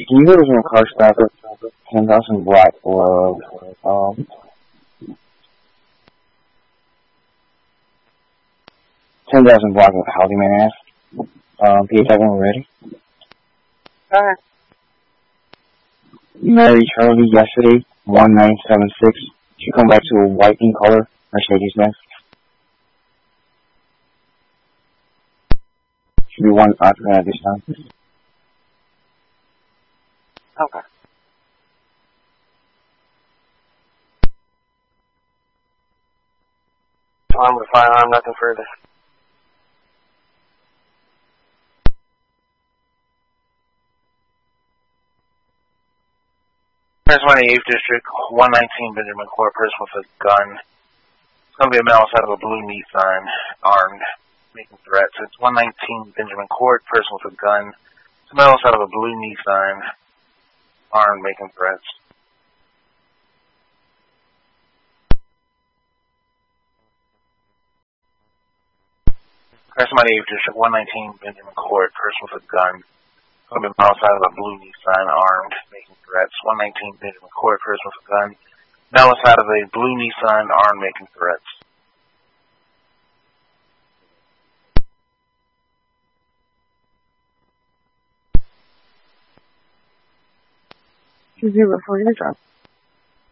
you hear from a car stop at 10,000 Black Grove, 10,000 Black Grove, Howdy Man Ave. PH, when we're ready. Alright. Mary Charlie yesterday, 1976. She come back to a white in color Mercedes-Benz. Should be one after that this time. Okay. Armed with firearm, nothing further. There's 28th District, 119 Benjamin Court, person with a gun. It's going to be a male outside of a blue Nissan, armed, making threats. It's 119 Benjamin Court, person with a gun. It's a male outside of a blue Nissan, armed, making threats. There's 28th District, 119 Benjamin Court, person with a gun. It's going to be a male outside of a blue Nissan, armed, making threats. 119 Benjamin Court, person with a gun. Male outside of a blue Nissan, armed, making threats. She's here before your job.